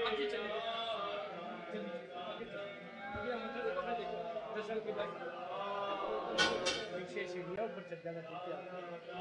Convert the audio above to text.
आगे चले जल्दी आगे चलो अभी हम मंदिर को देखो दर्शन के बाद पीछे सीढ़ियाँ ऊपर चढ़ जाना ठीक है